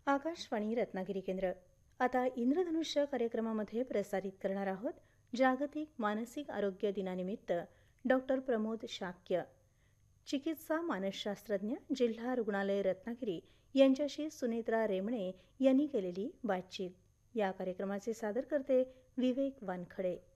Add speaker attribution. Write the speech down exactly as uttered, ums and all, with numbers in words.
Speaker 1: आकाशवाणी रत्नागिरी केंद्र. आता इंद्रधनुष्य कार्यक्रमामध्ये प्रसारित करणार आहोत. जागतिक मानसिक आरोग्य दिनानिमित्त डॉक्टर प्रमोद शाक्य, चिकित्सा मानसशास्त्रज्ञ, जिल्हा रुग्णालय रत्नागिरी यांच्याशी सुनेत्रा रेमणे यांनी केलेली बातचीत. या कार्यक्रमाचे सादर करते विवेक वानखडे.